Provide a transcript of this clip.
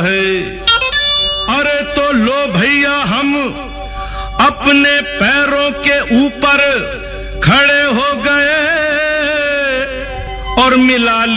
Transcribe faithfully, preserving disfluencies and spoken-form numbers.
है। अरे तो लो भैया हम अपने पैरों के ऊपर खड़े हो गए और मिला